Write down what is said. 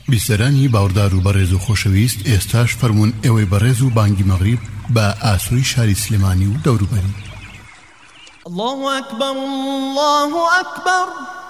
بیسەرانی باوەڕدار و بەڕێز و خۆشەویست، ئێستاش فەرموون ئێوەی بەڕێز و بانگی مەغریب بە ئاسووی شاری سلێمانی و دەوروبەری. الله أكبر الله أكبر